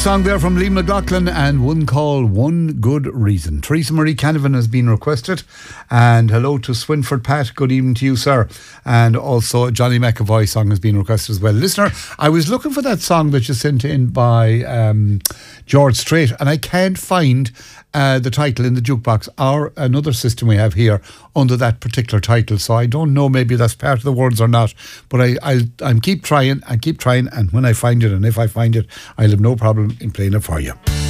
Song there from Liam McLaughlin and One Call, One Good Reason. Teresa Marie Canavan has been requested. And hello to Swinford Pat. Good evening to you, sir. And also Johnny McAvoy song has been requested as well. Listener, I was looking for that song that you sent in by George Strait, and I can't find the title in the jukebox or another system we have here under that particular title. So I don't know, maybe that's part of the words or not. But I'll keep trying and keep trying. And when I find it, and if I find it, I'll have no problem in playing it for you.